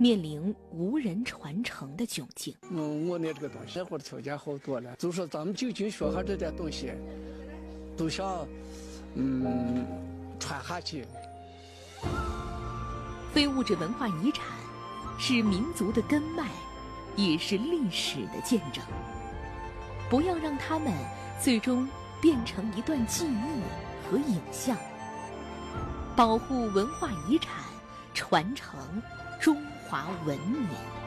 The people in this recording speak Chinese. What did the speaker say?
面临无人传承的窘境。 我那这个东西，那会儿条件好多了，就说咱们就近学下这点东西，都想传下去。 非物质文化遗产是民族的根脉，也是历史的见证。不要让它们最终变成一段记忆和影像。保护文化遗产，传承中华文明。